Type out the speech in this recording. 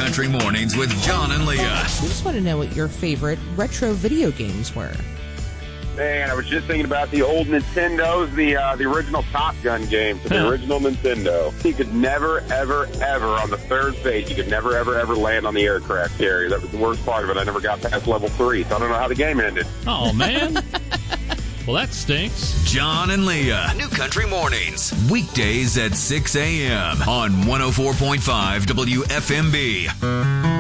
Country Mornings with John and Leah. We just want to know what your favorite retro video games were. Man, I was just thinking about the old Nintendos, the original Top Gun game for the original Nintendo. You could never, ever, ever, on the third stage, you could never, ever, ever land on the aircraft carrier. That was the worst part of it. I never got past level 3, so I don't know how the game ended. Oh, man. Well, that stinks. John and Leah, New Country Mornings, weekdays at 6 a.m. on 104.5 WFMB.